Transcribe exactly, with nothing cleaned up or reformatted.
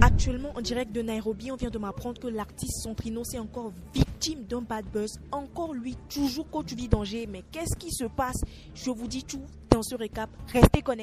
Actuellement, en direct de Nairobi, on vient de m'apprendre que l'artiste Centrino s'est encore victime d'un bad buzz. Encore lui, toujours coach du danger. Mais qu'est-ce qui se passe? Je vous dis tout dans ce récap. Restez connectés.